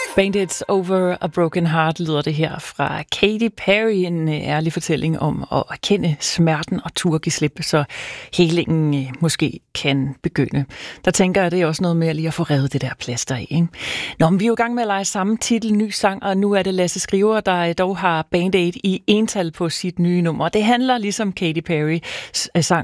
Bandits Over a Broken Heart lyder det her fra Katy Perry, en ærlig fortælling om at erkende smerten og turde give slip, så helingen måske kan begynde. Der tænker jeg, det er også noget med lige at få revet det der plaster af, ikke? Nå, men vi er jo i gang med at lege samme titel, ny sang, og nu er det Lasse Skriver, der dog har Band Aid i ental på sit nye nummer. Det handler ligesom Katy Perry sang